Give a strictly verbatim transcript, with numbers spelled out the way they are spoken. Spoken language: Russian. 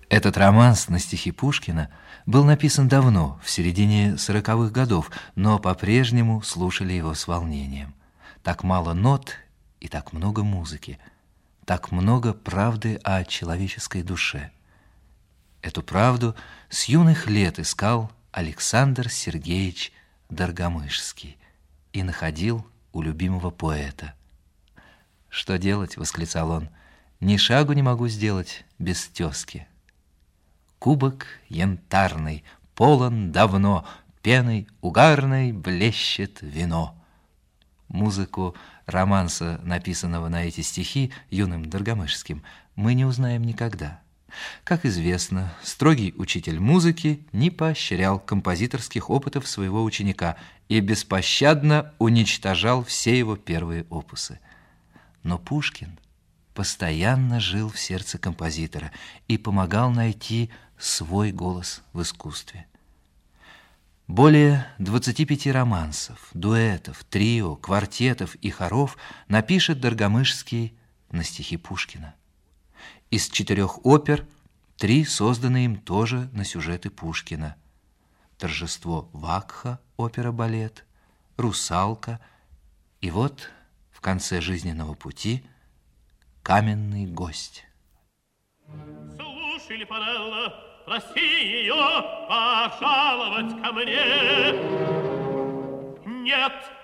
Этот романс на стихи Пушкина был написан давно, в середине сороковых годов, но по-прежнему слушали его с волнением. Так мало нот и так много музыки, так много правды о человеческой душе. Эту правду с юных лет искал Александр Сергеевич Доргомышский и находил у любимого поэта. «Что делать?» — восклицал он. «Ни шагу не могу сделать без тезки». Кубок янтарный, полон давно, пеной угарной блещет вино. Музыку романса, написанного на эти стихи юным Доргомышским, мы не узнаем никогда. Как известно, строгий учитель музыки не поощрял композиторских опытов своего ученика и беспощадно уничтожал все его первые опусы. Но Пушкин постоянно жил в сердце композитора и помогал найти свой голос в искусстве. Более двадцати пяти романсов, дуэтов, трио, квартетов и хоров напишет Доргомышский на стихи Пушкина. Из четырех опер три созданы им тоже на сюжеты Пушкина: «Торжество Вакха», опера-балет, «Русалка» и вот в конце жизненного пути «Каменный гость». Слушай, Липанелла, проси ее пожаловать ко мне. Нет,